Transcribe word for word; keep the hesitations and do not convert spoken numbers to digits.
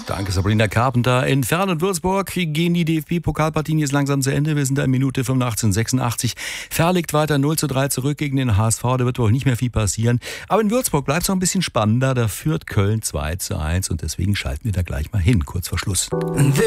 Danke, Sabrina Carpenter. In Ferl und Würzburg gehen die D F B-Pokalpartien jetzt langsam zu Ende. Wir sind da in Minute fünfundachtzig sechsundachtzig. Ferl liegt weiter null zu drei zurück gegen den H S V. Da wird wohl nicht mehr viel passieren. Aber in Würzburg bleibt es noch ein bisschen spannender. Da führt Köln zwei zu eins und deswegen schalten wir da gleich mal hin, kurz vor Schluss.